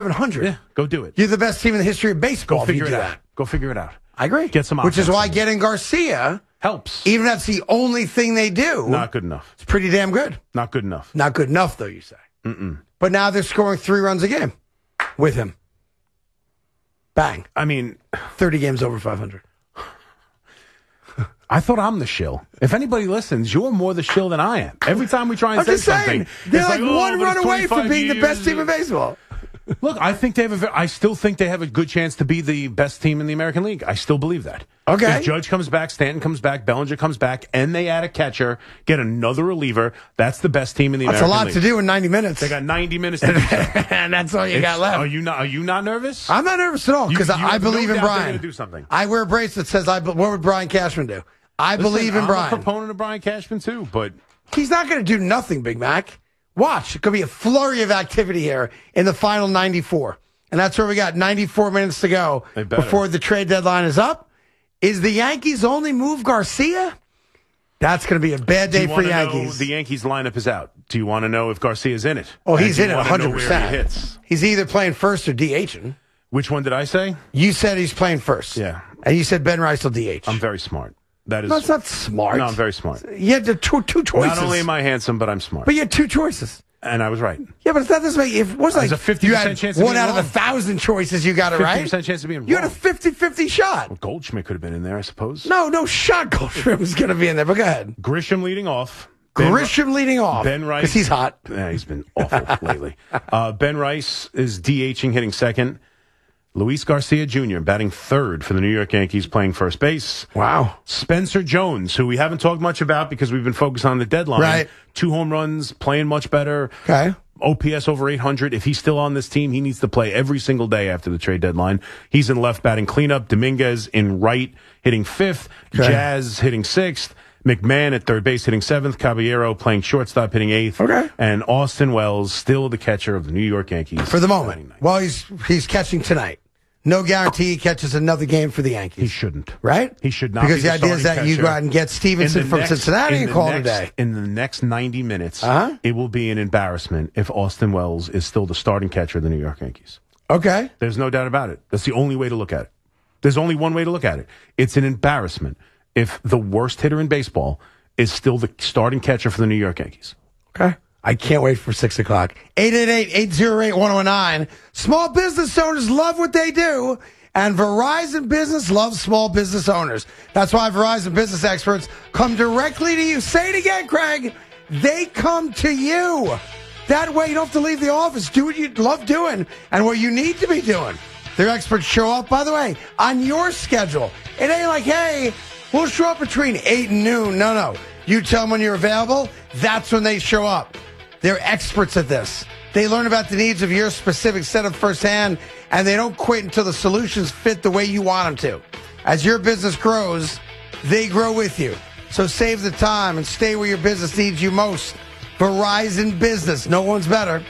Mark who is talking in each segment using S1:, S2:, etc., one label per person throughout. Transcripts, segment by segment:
S1: 700.
S2: Yeah, go do it.
S1: You're the best team in the history of baseball.
S2: Go figure
S1: if you
S2: it
S1: do
S2: out.
S1: that.
S2: Go figure it out.
S1: I agree.
S2: Get some
S1: Which is why
S2: offense.
S1: getting Garcia
S2: Helps.
S1: even if that's the only thing they do.
S2: Not good enough.
S1: It's pretty damn good.
S2: Not good enough.
S1: Not good enough, though, you say. But now they're scoring 3 runs a game with him. Bang.
S2: I mean,
S1: 30 games over 500.
S2: I thought I'm the shill. If anybody listens, you're more the shill than I am. Every time we try and
S1: I'm
S2: say
S1: just saying,
S2: something,
S1: they're
S2: it's
S1: like one
S2: but
S1: run
S2: it's
S1: away from
S2: 25
S1: being the best
S2: years.
S1: team in baseball.
S2: Look, I think I still think they have a good chance to be the best team in the American League. I still believe that.
S1: Okay.
S2: If Judge comes back, Stanton comes back, Bellinger comes back, and they add a catcher, get another reliever, that's the best team in the American League.
S1: That's a lot to do in 90 minutes.
S2: They got 90 minutes to do something.
S1: And that's all you got left.
S2: Are you not nervous?
S1: I'm not nervous at all because
S2: You
S1: I
S2: have
S1: believe
S2: no
S1: in
S2: doubt they're
S1: Brian.
S2: gonna do something.
S1: I wear a bracelet that says, what would Brian Cashman do? I believe in Brian.
S2: I'm a proponent of Brian Cashman, too, but
S1: He's not going to do nothing, Big Mac. Watch. It could be a flurry of activity here in the final 94. And that's where we got 94 minutes to go before the trade deadline is up. Is the Yankees only move Garcia? That's going to be a bad day for the Yankees.
S2: The Yankees lineup is out. Do you want to know if Garcia's in it?
S1: Oh, he's in it
S2: 100%.
S1: He's either playing first or DHing.
S2: Which one did I say?
S1: You said he's playing first.
S2: Yeah.
S1: And you said Ben Rice will DH.
S2: I'm very smart. That is.
S1: No, it's not smart.
S2: No, I'm very smart.
S1: You had the two choices.
S2: Not only am I handsome, but I'm smart.
S1: But you had 2 choices.
S2: And I was right.
S1: Yeah, but that doesn't make it was like
S2: There's a 50%
S1: you had
S2: chance of
S1: one
S2: being
S1: out of
S2: wrong.
S1: 1,000 choices you got it right.
S2: 50% chance of being wrong.
S1: You had a 50-50 shot.
S2: Well, Goldschmidt could have been in there, I suppose.
S1: No shot Goldschmidt was going to be in there, but go ahead.
S2: Grisham leading off.
S1: Grisham leading off.
S2: Ben Rice.
S1: Because he's hot.
S2: Yeah, he's been awful lately. Ben Rice is DHing, hitting second. Luis Garcia Jr. batting third for the New York Yankees, playing first base.
S1: Wow.
S2: Spencer Jones, who we haven't talked much about because we've been focused on the deadline.
S1: Right.
S2: 2 home runs, playing much better.
S1: Okay.
S2: OPS over 800. If he's still on this team, he needs to play every single day after the trade deadline. He's in left batting cleanup. Dominguez in right hitting fifth.
S1: Okay.
S2: Jazz hitting sixth. McMahon at third base hitting seventh. Caballero playing shortstop hitting eighth.
S1: Okay.
S2: And Austin Wells still the catcher of the New York Yankees.
S1: For the moment. Well, he's catching tonight. No guarantee he catches another game for the Yankees.
S2: He shouldn't.
S1: Right?
S2: He should not.
S1: Because
S2: be
S1: the idea is that
S2: starting
S1: you
S2: catcher.
S1: go out and get Stevenson from Cincinnati and call it a day.
S2: In the next 90 minutes, it will be an embarrassment if Austin Wells is still the starting catcher of the New York Yankees.
S1: Okay.
S2: There's no doubt about it. That's the only way to look at it. There's only one way to look at it. It's an embarrassment if the worst hitter in baseball is still the starting catcher for the New York Yankees.
S1: Okay. I can't wait for 6 o'clock. 888-808-1019. Small business owners love what they do, and Verizon Business loves small business owners. That's why Verizon Business experts come directly to you. Say it again, Craig. They come to you. That way you don't have to leave the office. Do what you love doing and what you need to be doing. Their experts show up, by the way, on your schedule. It ain't like, hey, we'll show up between 8 and noon. No. You tell them when you're available. That's when they show up. They're experts at this. They learn about the needs of your specific setup firsthand, and they don't quit until the solutions fit the way you want them to. As your business grows, they grow with you. So save the time and stay where your business needs you most. Verizon Business. No one's better.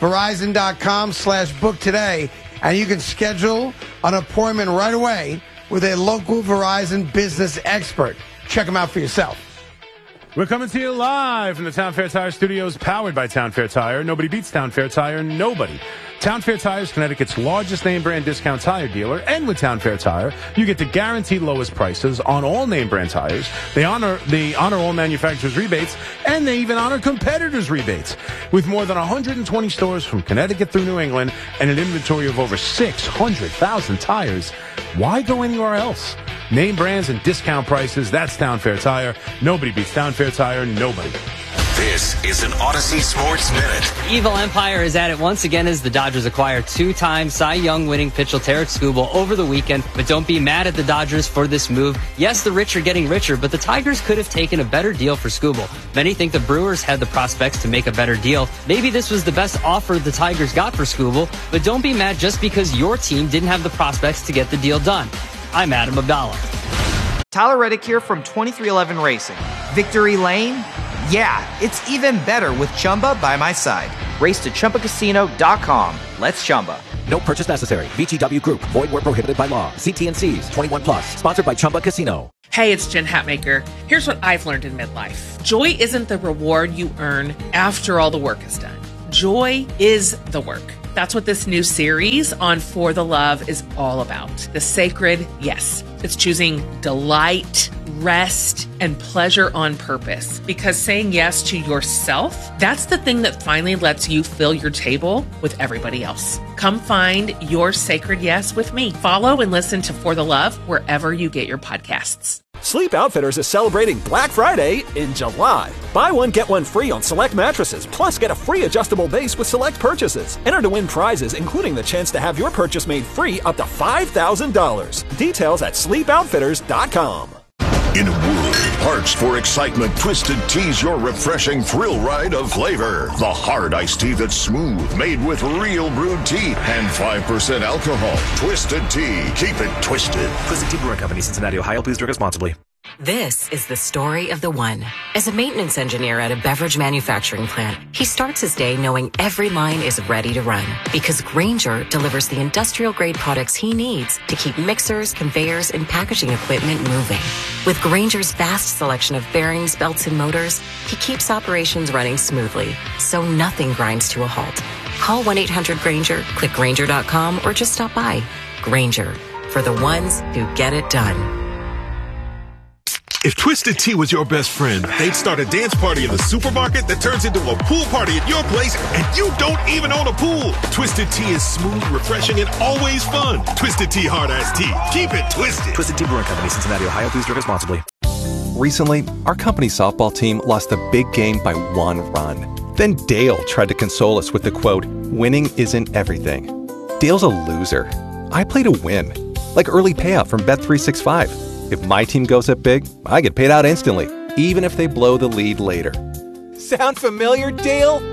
S1: Verizon.com/book today, and you can schedule an appointment right away with a local Verizon Business expert. Check them out for yourself.
S2: We're coming to you live from the Town Fair Tire Studios, powered by Town Fair Tire. Nobody beats Town Fair Tire. Nobody. Town Fair Tire is Connecticut's largest name brand discount tire dealer. And with Town Fair Tire, you get the guaranteed lowest prices on all name brand tires. They honor all manufacturers' rebates, and they even honor competitors' rebates. With more than 120 stores from Connecticut through New England and an inventory of over 600,000 tires, why go anywhere else? Name brands and discount prices, that's Town Fair Tire. Nobody beats Town Fair Tire, nobody.
S3: This is an Odyssey Sports Minute.
S4: Evil Empire is at it once again as the Dodgers acquire 2-time Cy Young winning pitcher Tarek Skubal over the weekend. But don't be mad at the Dodgers for this move. Yes, the rich are getting richer, but the Tigers could have taken a better deal for Skubal. Many think the Brewers had the prospects to make a better deal. Maybe this was the best offer the Tigers got for Skubal, but don't be mad just because your team didn't have the prospects to get the deal done. I'm Adam Abdallah.
S5: Tyler Reddick here from 2311 Racing. Victory Lane? Yeah, it's even better with Chumba by my side. Race to ChumbaCasino.com. Let's Chumba.
S6: No purchase necessary. VGW Group. Void where prohibited by law. See T&Cs. 21 plus. Sponsored by Chumba Casino.
S7: Hey, it's Jen Hatmaker. Here's what I've learned in midlife. Joy isn't the reward you earn after all the work is done. Joy is the work. That's what this new series on For the Love is all about. The sacred yes. It's choosing delight, rest, and pleasure on purpose. Because saying yes to yourself, that's the thing that finally lets you fill your table with everybody else. Come find your sacred yes with me. Follow and listen to For the Love wherever you get your podcasts.
S8: Sleep Outfitters is celebrating Black Friday in July. Buy one, get one free on select mattresses, plus get a free adjustable base with select purchases. Enter to win prizes, including the chance to have your purchase made free up to $5,000. Details at sleepoutfitters.com.
S3: In a world parched for excitement, Twisted Tea's your refreshing thrill ride of flavor. The hard iced tea that's smooth, made with real brewed tea and 5% alcohol. Twisted Tea. Keep it twisted.
S9: Twisted Tea Brewing Company, Cincinnati, Ohio. Please drink responsibly.
S10: This is the story of the one. As a maintenance engineer at a beverage manufacturing plant, he starts his day knowing every line is ready to run because Grainger delivers the industrial-grade products he needs to keep mixers, conveyors, and packaging equipment moving. With Grainger's vast selection of bearings, belts, and motors, he keeps operations running smoothly, so nothing grinds to a halt. Call 1-800-GRAINGER, click Grainger.com, or just stop by. Grainger, for the ones who get it done.
S11: If Twisted Tea was your best friend, they'd start a dance party in the supermarket that turns into a pool party at your place, and you don't even own a pool. Twisted Tea is smooth, refreshing, and always fun. Twisted Tea Hard Iced Tea. Keep it twisted.
S9: Twisted Tea Brewing Company, Cincinnati, Ohio. Please drink responsibly.
S12: Recently, our company's softball team lost a big game by 1 run. Then Dale tried to console us with the quote, "Winning isn't everything." Dale's a loser. I play to win, like early payout from Bet365. If my team goes up big, I get paid out instantly, even if they blow the lead later.
S13: Sound familiar, Dale?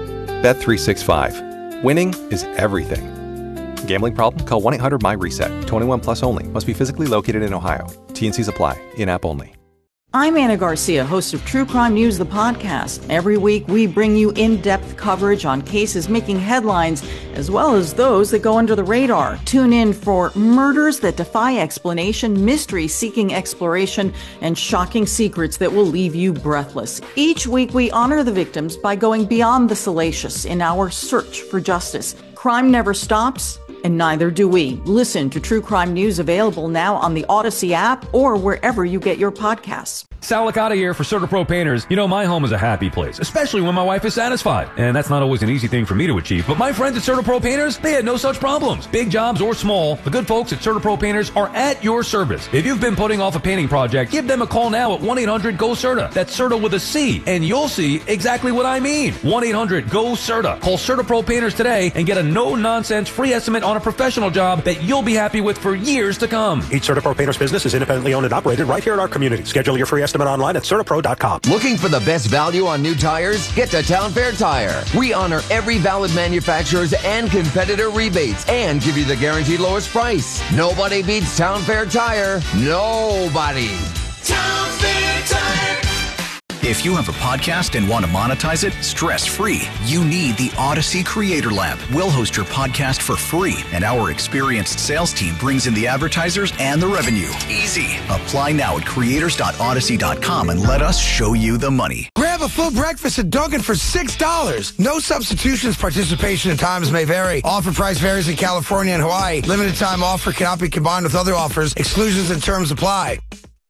S12: Bet365. Winning is everything. Gambling problem? Call 1-800-MY-RESET. 21 plus only. Must be physically located in Ohio. T&Cs apply. In-app only.
S14: I'm Anna Garcia, host of True Crime News, the podcast. Every week, we bring you in-depth coverage on cases making headlines, as well as those that go under the radar. Tune in for murders that defy explanation, mystery seeking exploration, and shocking secrets that will leave you breathless. Each week, we honor the victims by going beyond the salacious in our search for justice. Crime never stops, and neither do we. Listen to True Crime News, available now on the Odyssey app or wherever you get your podcasts.
S15: Sal Licata here for CertaPro Painters. You know, my home is a happy place, especially when my wife is satisfied. And that's not always an easy thing for me to achieve. But my friends at CertaPro Painters, they had no such problems. Big jobs or small, the good folks at CertaPro Painters are at your service. If you've been putting off a painting project, give them a call now at 1-800-GO-CERTA. That's CERTA with a C, and you'll see exactly what I mean. 1-800-GO-CERTA. Call CertaPro Painters today and get a no-nonsense free estimate on a professional job that you'll be happy with for years to come.
S16: Each CertaPro Painters business is independently owned and operated right here in our community. Schedule your free estimate online at CertaPro.com.
S17: Looking for the best value on new tires? Get to Town Fair Tire. We honor every valid manufacturer's and competitor rebates and give you the guaranteed lowest price. Nobody beats Town Fair Tire. Nobody.
S3: Town Fair Tire.
S18: If you have a podcast and want to monetize it stress-free, you need the Odyssey Creator Lab. We'll host your podcast for free, and our experienced sales team brings in the advertisers and the revenue. Easy. Apply now at creators.odyssey.com and let us show you the money.
S1: Grab a full breakfast at Dunkin' for $6. No substitutions. Participation at times may vary. Offer price varies in California and Hawaii. Limited time offer cannot be combined with other offers. Exclusions and terms apply.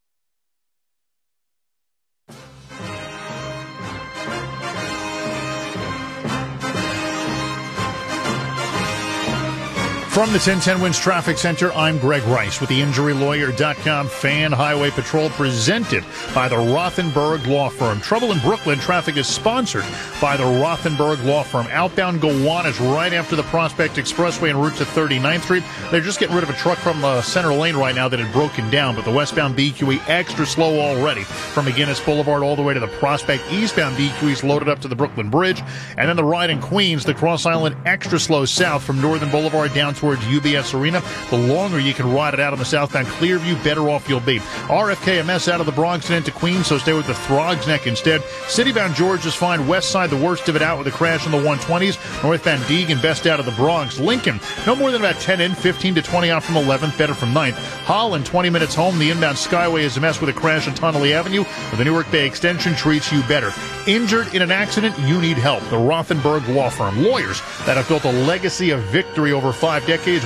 S19: From the 1010 Winds Traffic Center, I'm Greg Rice with the InjuryLawyer.com Fan Highway Patrol, presented by the Rothenberg Law Firm. Trouble in Brooklyn traffic is sponsored by the Rothenberg Law Firm. Outbound Gowanus right after the Prospect Expressway en route to 39th Street. They're just getting rid of a truck from center lane right now that had broken down, but the westbound BQE extra slow already from McGinnis Boulevard all the way to the Prospect. Eastbound BQE is loaded up to the Brooklyn Bridge. And then the ride in Queens, the Cross Island extra slow south from Northern Boulevard down towards UBS Arena. The longer you can ride it out on the southbound Clearview, better off you'll be. RFKMS out of the Bronx and into Queens, so stay with the Throgs Neck instead. Citybound George is fine. West side, the worst of it out with a crash on the 120s. Northbound Deegan, best out of the Bronx. Lincoln, no more than about 10 in, 15 to 20 out from 11th, better from 9th. Holland, 20 minutes home. The inbound Skyway is a mess with a crash on Tonelli Avenue. The Newark Bay Extension treats you better. Injured in an accident? You need help. The Rothenberg Law Firm. Lawyers that have built a legacy of victory over 5 decades.